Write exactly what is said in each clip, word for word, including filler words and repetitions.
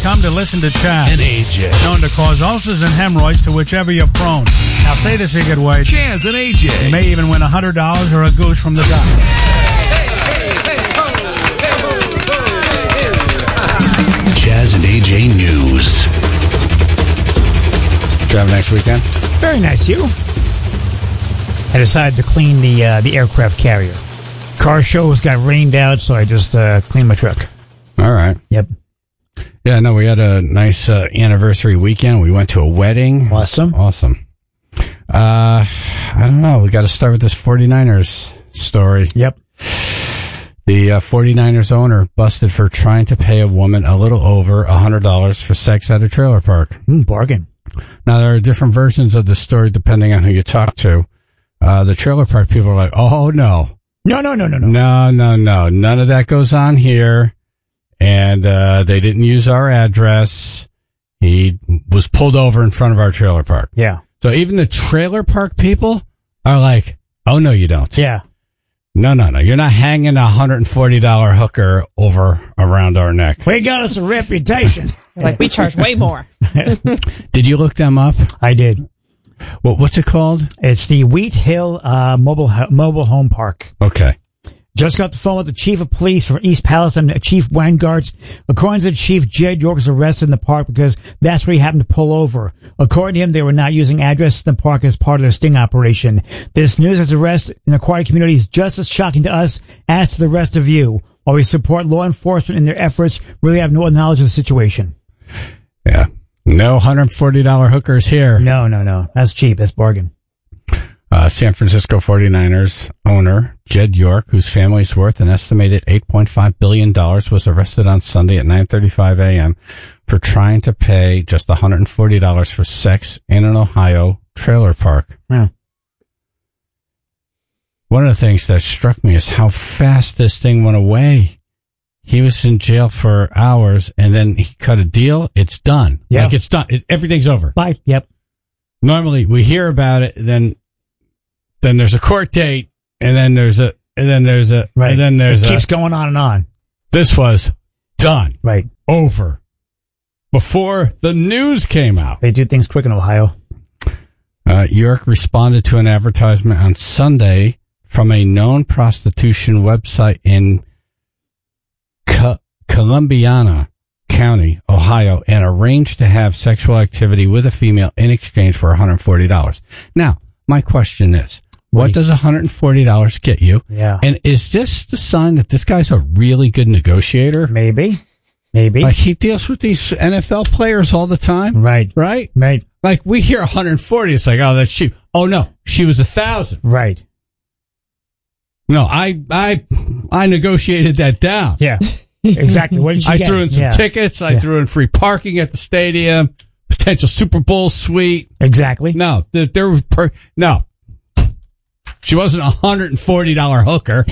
come to listen to Chaz. And A J. Known to cause ulcers and hemorrhoids to whichever you're prone. Now say this a good way. Chaz and A J. You may even win one hundred dollars or a goose from the doctor. Chaz and A J News. Drive next weekend? Very nice, you. I decided to clean the uh, the aircraft carrier. Car shows got rained out, so I just uh, cleaned my truck. All right. Yep. Yeah, no, we had a nice uh, anniversary weekend. We went to a wedding. Awesome. Awesome. Uh, I don't know. We got to start with this 49ers story. Yep. The uh, 49ers owner busted for trying to pay a woman a little over one hundred dollars for sex at a trailer park. Mm, bargain. Now, there are different versions of the story depending on who you talk to. Uh, the trailer park people are like, oh, no. No, no, no, no, no. No, no, no. None of that goes on here. And uh, they didn't use our address. He was pulled over in front of our trailer park. Yeah. So even the trailer park people are like, oh, no, you don't. Yeah. No, no, no. You're not hanging a one hundred forty dollars hooker over around our neck. We got us a reputation. Like, we charge way more. Did you look them up? I did. What, what's it called? It's the Wheat Hill uh, mobile mobile home park. Okay. Just got the phone with the chief of police from East Palestine, Chief Weingart. According to the chief, Jed York was arrested in the park because that's where he happened to pull over. According to him, they were not using addresses in the park as part of their sting operation. This news as arrest in the quiet community is just as shocking to us as to the rest of you. While we support law enforcement in their efforts, really have no knowledge of the situation. Yeah. No one hundred forty dollars hookers here. No, no, no. That's cheap. That's bargain. Uh, San Francisco 49ers owner Jed York, whose family is worth an estimated eight point five billion dollars, was arrested on Sunday at nine thirty-five a.m. for trying to pay just one hundred forty dollars for sex in an Ohio trailer park. Yeah. One of the things that struck me is how fast this thing went away. He was in jail for hours, and then he cut a deal. It's done. Yeah. Like, it's done. It, everything's over. Bye. Yep. Normally, we hear about it, then then there's a court date, and then there's a, and then there's a, Right. and then there's it a. keeps going on and on. This was done. Right. Over. Before the news came out. They do things quick in Ohio. Uh, York responded to an advertisement on Sunday from a known prostitution website in Co- Columbiana County, Ohio, and arranged to have sexual activity with a female in exchange for one hundred forty dollars. Now, my question is, what Right. does one hundred forty dollars get you? Yeah. And is this the sign that this guy's a really good negotiator? Maybe. Maybe. Like, he deals with these N F L players all the time? Right. Right? Right. Like, we hear one hundred forty, it's like, oh, that's cheap. Oh, no, she was a thousand. Right. No, I, I, I negotiated that down. Yeah. Exactly. What did you I get? threw in some Yeah. tickets. I Yeah. threw in free parking at the stadium, potential Super Bowl suite. Exactly. No, there, there was per, no. She wasn't a one hundred forty dollars hooker.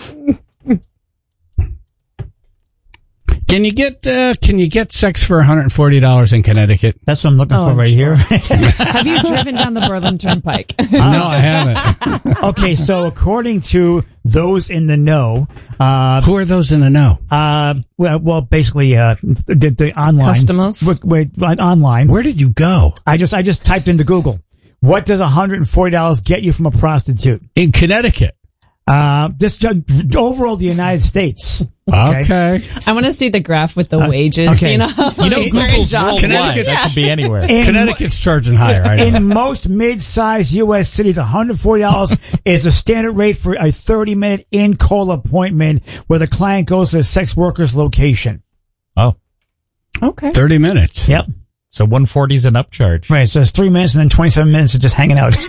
Can you get uh, can you get sex for one hundred forty dollars in Connecticut? That's what I'm looking Oh, for I'm right sure. here. Have you driven down the Berlin Turnpike? No, I haven't. Okay, so according to those in the know, uh, Who are those in the know? uh, well, well, basically, uh, the, the online Customers? Wait, wait, online. Where did you go? I just, I just typed into Google. What does one hundred forty dollars get you from a prostitute? In Connecticut. Uh, this just overall the United States. Okay. I want to see the graph with the wages. okay. You know, You know, These are in Google's jobs. worldwide. That could be anywhere. In, Connecticut's charging higher. I know. in most mid-sized U S cities, one hundred forty dollars is the standard rate for a thirty-minute in-call appointment where the client goes to the sex worker's location. Oh, Okay. thirty minutes. Yep. so one forty is an upcharge. Right, so it's three minutes and then twenty-seven minutes of just hanging out.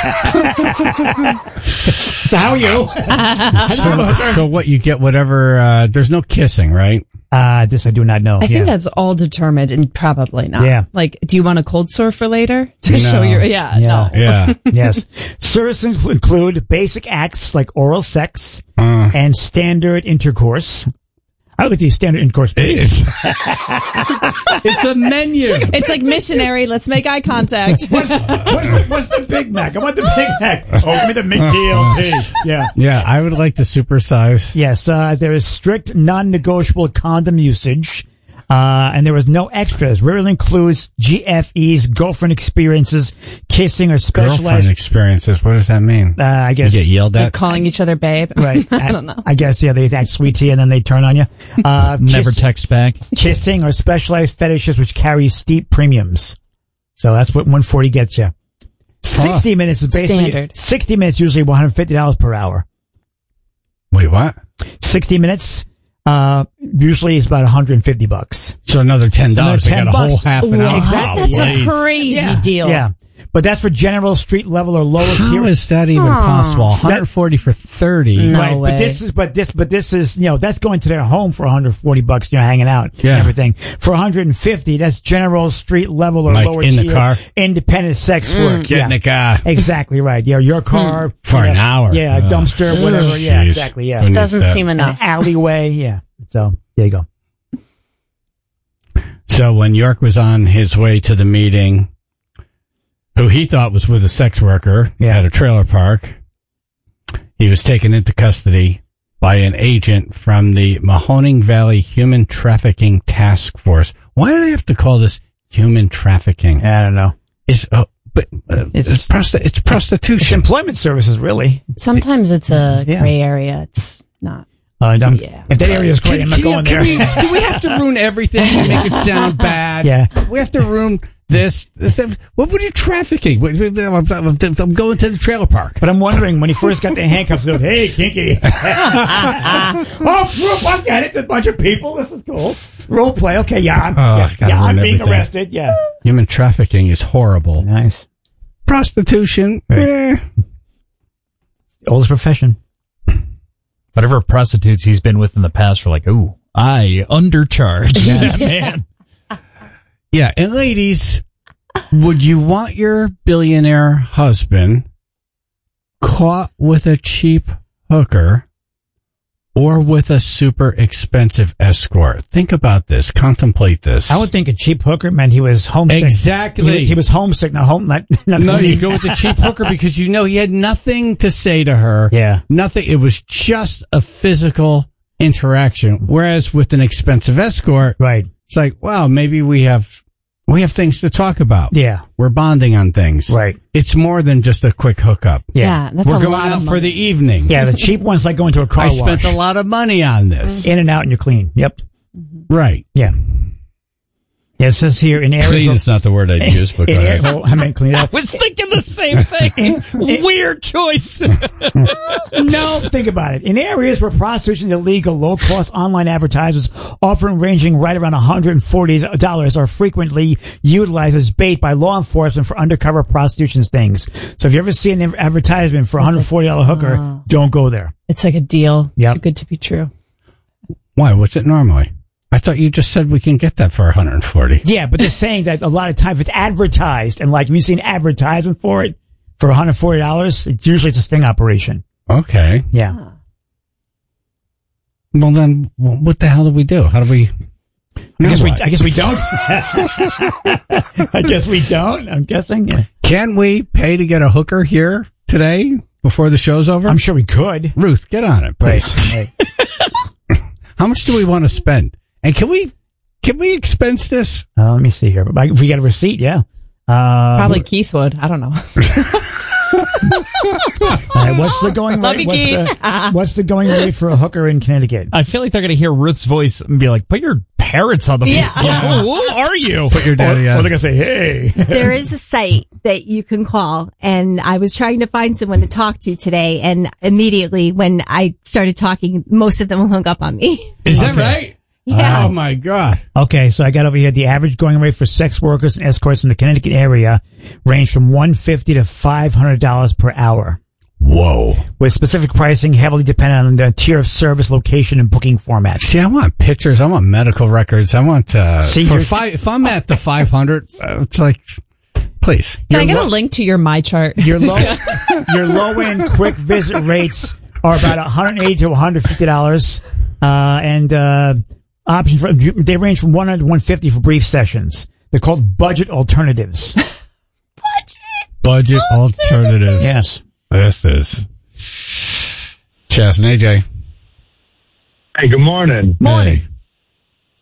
So how are you? So, so what, you get whatever, uh, there's no kissing, right? Uh, this I do not know. I yeah. think that's all determined and probably not. Yeah. Like, do you want a cold sore for later? To No. show your, yeah, Yeah. no. Yeah. Yes. Services include basic acts like oral sex Uh, and standard intercourse. I would like to use standard intercourse, please. it's, it's a menu. It's like missionary. Let's make eye contact. What's, what's, the, what's the Big Mac? I want the Big Mac. Oh, give me the McDLT. Yeah. Yeah, I would like the supersize. Yes, uh, there is strict non-negotiable condom usage. Uh, and there was no extras. Rarely includes G F Es, girlfriend experiences, kissing, or Girlfriend specialized. experiences. What does that mean? Uh, I guess. You get yelled They're at? calling each other babe. Right. I don't know. I guess, yeah, they act sweet to you and then they turn on you. Uh, Never kiss- text back. Kissing or specialized fetishes which carry steep premiums. So that's what one forty gets you. sixty minutes is basically, Standard. sixty minutes usually one hundred fifty dollars per hour. Wait, what? sixty minutes, uh, usually is about one hundred fifty bucks. So another ten dollars. Another I got a ten whole bucks. half an hour. Exactly. Oh, That's a please. crazy Yeah. deal. Yeah. But that's for general street level or lower How tier. is that even possible? one hundred forty for thirty. No right, way. but this is, but this, but this is, you know, that's going to their home for one hundred forty bucks, you know, hanging out Yeah. and everything. For one hundred fifty, that's general street level or Like lower in the tier, car? independent sex work. Get yeah. in the car. Exactly right. Yeah, your car For you an know, hour. Yeah, a Oh. dumpster, whatever. Yeah, Jeez. exactly. Yeah, Who needs Doesn't that? seem an enough. alleyway. Yeah. So there you go. So when York was on his way to the meeting, who he thought was with a sex worker Yeah. at a trailer park, he was taken into custody by an agent from the Mahoning Valley Human Trafficking Task Force. Why do they have to call this human trafficking? I don't know. It's uh, but uh, It's- it's prosti- it's It's prostitution. employment services, really. Sometimes it's a Yeah. gray area. It's not. Uh, I'm- Yeah. If that area is great, I'm not going there. we, do we have to ruin everything and make it sound bad? Yeah. We have to ruin this. this what were you trafficking? What- I'm, I'm, I'm going to the trailer park. But I'm wondering when he first got the handcuffs, he goes, "Hey, kinky." oh, whoop, I get it. There's a bunch of people. This is cool. Role play. Okay, yeah, I'm, Oh, I yeah, gotta yeah, I'm ruin being everything. arrested. Yeah. Human trafficking is horrible. Nice. Prostitution. Right. eh. Oldest profession. Whatever prostitutes he's been with in the past were like, ooh, I undercharge that man. Yeah, and ladies, would you want your billionaire husband caught with a cheap hooker or with a super expensive escort? Think about this. Contemplate this. I would think a cheap hooker meant he was homesick. Exactly. He, he was homesick. Not home. Not, not No, you go with the cheap hooker because you know he had nothing to say to her. Yeah. Nothing. It was just a physical interaction. Whereas with an expensive escort, Right. it's like, wow, maybe we have we have things to talk about. Yeah. We're bonding on things. Right. It's more than just a quick hookup. Yeah. Yeah, that's We're a going lot out of for money. the evening. Yeah. The cheap one's like going to a car I wash. spent a lot of money on this. In and out, and you're clean. Yep. Right. Yeah. Yeah, it says here in areas. Clean where- is not the word I'd use, but go in ahead. areas- I meant clean up. Was thinking the same thing. Weird choice. No, think about it. In areas where prostitution is illegal, low-cost online advertisers, often ranging right around one hundred forty dollars, are frequently utilized as bait by law enforcement for undercover prostitution stings. So if you ever see an advertisement for a one hundred forty dollars hooker, Wow. don't go there. It's like a deal. Yep. Too good to be true. Why? What's it normally? I thought you just said we can get that for one hundred forty. Yeah, but they're saying that a lot of times if it's advertised, and like if you see an advertisement for it for one hundred forty dollars, it's usually it's a sting operation. Okay. Yeah. Well, then, wh- what the hell do we do? How do we? I guess we, Now what? I guess we don't. I guess we don't. I'm guessing. Yeah. Can we pay to get a hooker here today before the show's over? I'm sure we could. Ruth, get on it, Right. please. Right. How much do we want to spend? And can we can we expense this? Uh, let me see here. But if we get a receipt, yeah. Uh, Probably Keith would. I don't know. all right, what's the going Love rate? you, What's Keith. the, what's the going rate for a hooker in Connecticut? I feel like they're going to hear Ruth's voice and be like, put your parrots on the Yeah. phone. Yeah. Who are you? Put your daddy Or on. they're gonna say, "Hey." There is a site that you can call, and I was trying to find someone to talk to today, and immediately when I started talking, most of them hung up on me. Is that right? Yeah. Oh my God. Okay, so I got over here. The average going rate for sex workers and escorts in the Connecticut area range from one hundred fifty dollars to five hundred dollars per hour, Whoa. with specific pricing heavily dependent on the tier of service, location, and booking format. See, I want pictures. I want medical records. I want, uh, See, for you're- five, if I'm at the five hundred, uh, it's like, please. Can I Your get lo- a link to your My Chart? Your low, your low end quick visit rates are about one hundred eighty to one hundred fifty dollars, uh, and uh, options for, they range from one hundred to one hundred fifty for brief sessions. They're called budget alternatives. Budget alternatives. Yes. This is Chaz and A J. Hey, good morning. Morning.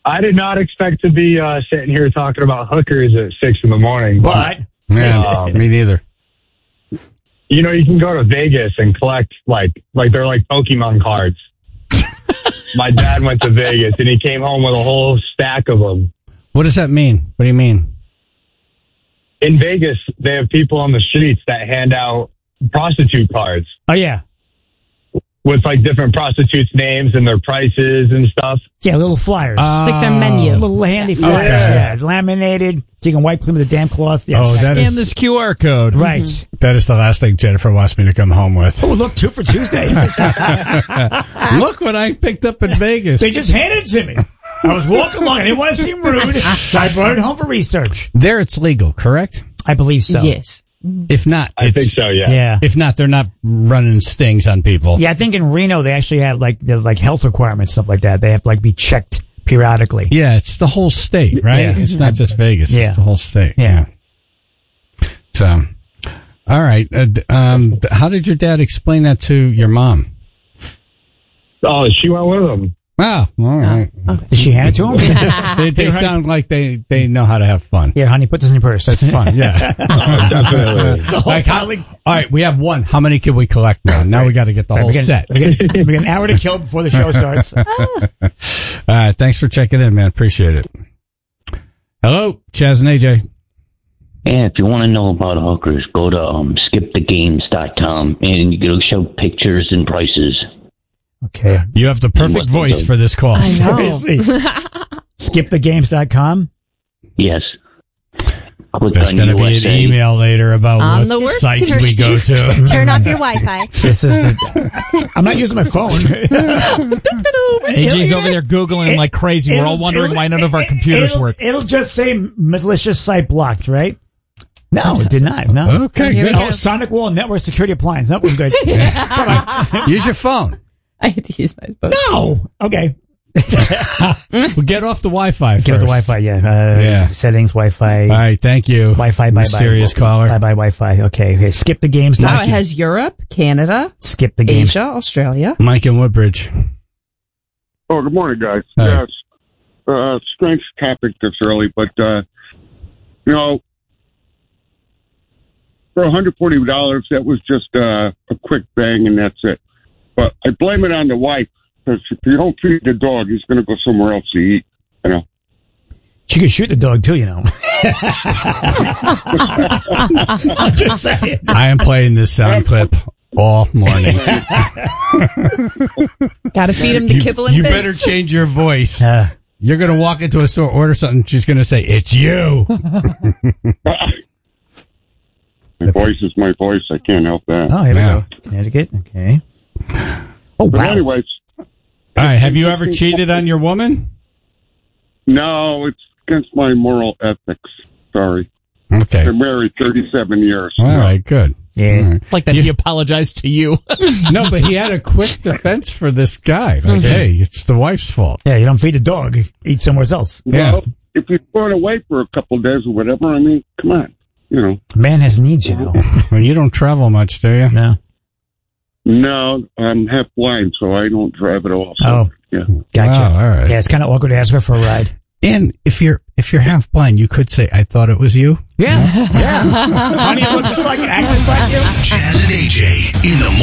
I did not expect to be uh, sitting here talking about hookers at six in the morning. But Yeah, Um, me neither. you know, you can go to Vegas and collect like like they're like Pokemon cards. My dad went to Vegas and he came home with a whole stack of them. What does that mean? What do you mean? In Vegas, they have people on the streets that hand out prostitute cards oh yeah, with like different prostitutes' names and their prices and stuff. yeah, little flyers, Uh, It's like their menu. little handy flyers. Okay. Yeah, laminated. So you can wipe clean with a damn cloth. Yes. Oh, that Scan is this Q R code. right. that is the last thing Jennifer wants me to come home with. Oh, look, two for Tuesday. Look what I picked up in Vegas. They just handed it to me. I was walking along. I didn't want to seem rude, so I brought it home for research. There, it's legal, correct? I believe so. Yes. If not, I it's, think so, yeah. Yeah. If not, they're not running stings on people. Yeah, I think in Reno they actually have like there's like health requirements, stuff like that. They have to like be checked periodically. Yeah, it's the whole state, right? Yeah. It's not just Vegas. Yeah. It's the whole state. Yeah. So, all right. Uh, d- um, d- how did your dad explain that to your mom? Oh, she went with them. Wow. All right. Did she hand it to him? They, they sound like they, they know how to have fun. Here, honey, put this in your purse. That's fun. Yeah. Definitely. Like how, all right, we have one. How many can we collect now? Now we got to get the All right, whole we got, set. We got, we got an hour to kill before the show starts. All right. Thanks for checking in, man. Appreciate it. Hello, Chaz and A J. Yeah, if you want to know about hookers, go to um, skip the games dot com and it'll show pictures and prices. Okay. You have the perfect voice for this call. I know. Seriously. skip the games dot com. Yes. Click There's on going to be U S an A. email later about On what the work sites turn- we go to. Turn off your Wi-Fi. This is the, I'm not using my phone. A J's over there Googling like crazy. We're all It'll- wondering it'll- why none of our computers it'll, work. It'll just say malicious site blocked, right? No, it did not. No. Okay, Here we good. go. Oh, Sonic Wall Network Security Appliance. That was good. Use your phone. I had to use my phone. No. Okay. Well, get off the Wi-Fi Get off the Wi-Fi, yeah. Uh, Yeah. Settings, Wi-Fi. All right, thank you. Wi-Fi, bye-bye. Mysterious caller. Bye-bye Wi-Fi. Okay, okay. Skip the games. Now Mike. it has Europe, Canada, Skip the games. Asia, Australia. Mike in Woodbridge. Oh, good morning, guys. Hi. Yes, uh, strange topic this early, but uh, you know, for one hundred forty dollars, that was just uh, a quick bang, and that's it. But I blame it on the wife, because if you don't feed the dog, he's going to go somewhere else to eat. You know. She could shoot the dog too, you know. I'm just saying. I am playing this sound clip all morning. Got to feed him the you kibble and you bits. better change your voice. Uh, You're going to walk into a store, order something, she's going to say, it's you. My voice is my voice. I can't help that. oh, here Yeah. we go. Connecticut. Okay. Oh, But wow. anyways, All right, have you ever cheated on your woman? no, it's against my moral ethics. Sorry. Okay. Been married thirty-seven years. All right, good. Yeah. All right. Like that he apologized to you. No, but he had a quick defense for this guy. Like, hey, it's the wife's fault. Yeah, you don't feed the dog. Eat somewhere else. Yeah. Well, if you're going away for a couple of days or whatever, I mean, come on. You know. Man has needs, you know. Well, you don't travel much, do you? No. No, I'm half blind, so I don't drive at all. So, Oh. yeah. Gotcha. Wow, all right. Yeah, it's kind of awkward to ask her for a ride. And if you're if you're half blind, you could say, I thought it was you. Yeah. Yeah. Honey, it looks just like act just like you. Chaz and A J in the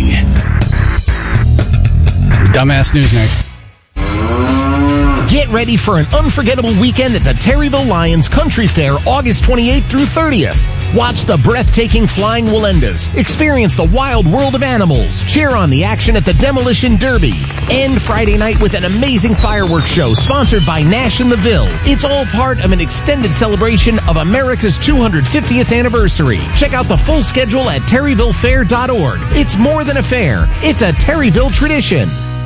morning. Dumbass News next. Get ready for an unforgettable weekend at the Terryville Lions Country Fair, August twenty-eighth through thirtieth. Watch the breathtaking flying Wallendas, experience the wild world of animals, cheer on the action at the Demolition Derby, end Friday night with an amazing fireworks show sponsored by Nash and the Ville. It's all part of an extended celebration of America's two hundred fiftieth anniversary. Check out the full schedule at terryville fair dot org. It's more than a fair, it's a Terryville tradition.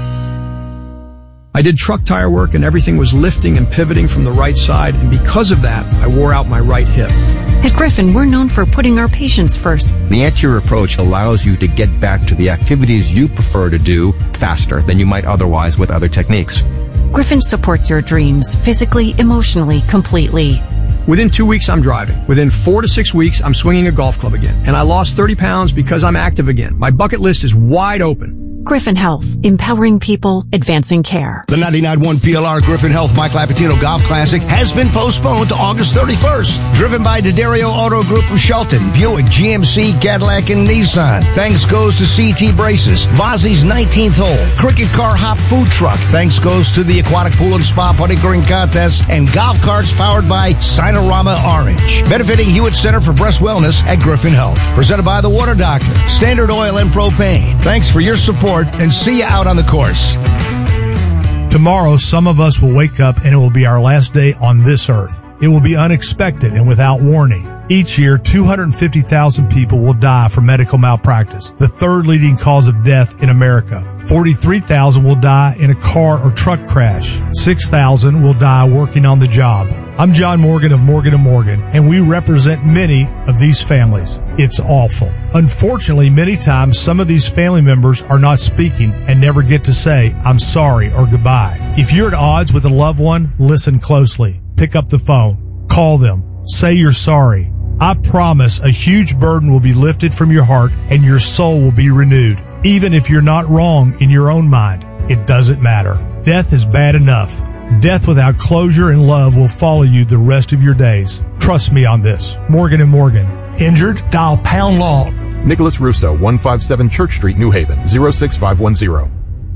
I did truck tire work and everything was lifting and pivoting from the right side, and because of that, I wore out my right hip. At Griffin, we're known for putting our patients first. The anterior approach allows you to get back to the activities you prefer to do faster than you might otherwise with other techniques. Griffin supports your dreams, physically, emotionally, completely. Within two weeks, I'm driving. Within four to six weeks, I'm swinging a golf club again. And I lost thirty pounds because I'm active again. My bucket list is wide open. Griffin Health, empowering people, advancing care. The ninety-nine point one P L R Griffin Health Mike Lapatino Golf Classic has been postponed to August thirty-first. Driven by D'Addario Auto Group of Shelton, Buick, G M C, Cadillac, and Nissan. Thanks goes to C T Braces, Vozzy's nineteenth hole, Cricket Car Hop Food Truck. Thanks goes to the Aquatic Pool and Spa Putting Green Contest and golf carts powered by Sinorama Orange. Benefiting Hewitt Center for Breast Wellness at Griffin Health. Presented by The Water Doctor, Standard Oil and Propane. Thanks for your support and see you out on the course. Tomorrow, some of us will wake up and it will be our last day on this earth. It will be unexpected and without warning. Each year, two hundred fifty thousand people will die from medical malpractice, the third leading cause of death in America. forty-three thousand will die in a car or truck crash. six thousand will die working on the job. I'm John Morgan of Morgan and Morgan, and we represent many of these families. It's awful. Unfortunately, many times some of these family members are not speaking and never get to say, I'm sorry or goodbye. If you're at odds with a loved one, listen closely. Pick up the phone. Call them. Say you're sorry. I promise a huge burden will be lifted from your heart and your soul will be renewed. Even if you're not wrong in your own mind, it doesn't matter. Death is bad enough. Death without closure and love will follow you the rest of your days. Trust me on this. Morgan and Morgan. Injured? Dial pound law. Nicholas Russo, one fifty-seven Church Street, New Haven, zero six five one zero.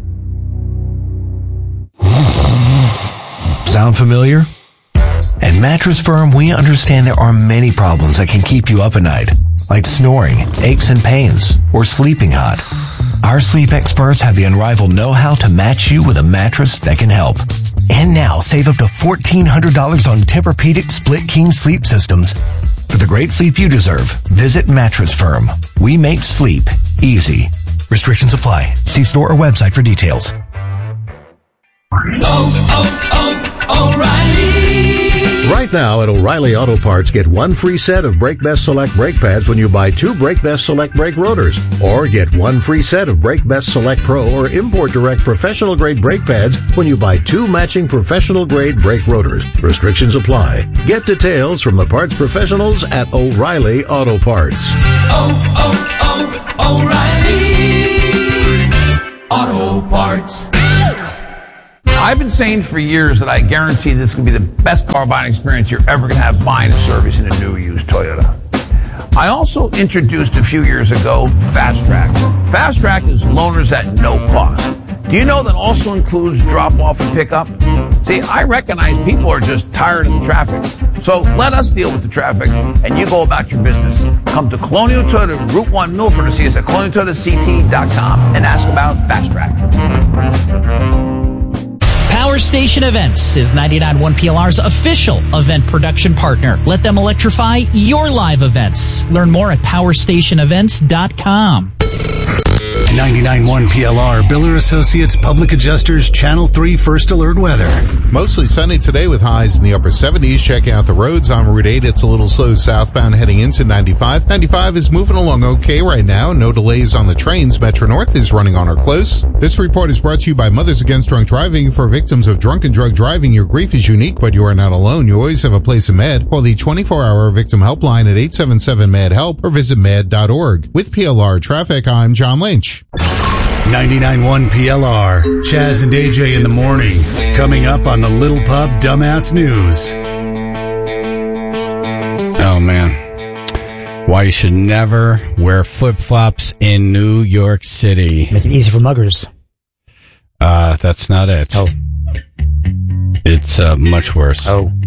Sound familiar? At Mattress Firm, we understand there are many problems that can keep you up at night, like snoring, aches and pains, or sleeping hot. Our sleep experts have the unrivaled know-how to match you with a mattress that can help. And now, save up to fourteen hundred dollars on Tempur-Pedic Split King sleep systems. For the great sleep you deserve, visit Mattress Firm. We make sleep easy. Restrictions apply. See store or website for details. Oh, oh, oh, O'Reilly. Right now at O'Reilly Auto Parts, get one free set of Brake Best Select brake pads when you buy two Brake Best Select brake rotors. Or get one free set of Brake Best Select Pro or Import Direct professional grade brake pads when you buy two matching professional grade brake rotors. Restrictions apply. Get details from the parts professionals at O'Reilly Auto Parts. Oh, oh, oh, O'Reilly Auto Parts. I've been saying for years that I guarantee this is going to be the best car buying experience you're ever going to have buying a service in a new used Toyota. I also introduced a few years ago Fast Track. Fast Track is loaners at no cost. Do you know that also includes drop-off and pickup? See, I recognize people are just tired of the traffic. So let us deal with the traffic and you go about your business. Come to Colonial Toyota, Route one, Milford, or see us at colonial toyota c t dot com and ask about Fast Track. Power Station Events is ninety-nine point one P L R's official event production partner. Let them electrify your live events. Learn more at power station events dot com. ninety-nine point one P L R, Biller Associates Public Adjusters, Channel three First Alert Weather. Mostly sunny today with highs in the upper seventies. Checking out the roads on Route eight, it's a little slow southbound heading into ninety-five. ninety-five is moving along okay right now. No delays on the trains. Metro North is running on or close. This report is brought to you by Mothers Against Drunk Driving. For victims of drunk and drug driving, your grief is unique, but you are not alone. You always have a place in MAD. Call the twenty-four hour victim helpline at eight seven seven MAD HELP or visit mad dot org. With P L R Traffic, I'm John Lynch. ninety-nine point one P L R, Chaz and A J in the morning. Coming up on the Little Pub Dumbass News. Oh, man. Why you should never wear flip-flops in New York City. Make it easy for muggers. Uh, that's not it. Oh. It's uh, much worse. Oh.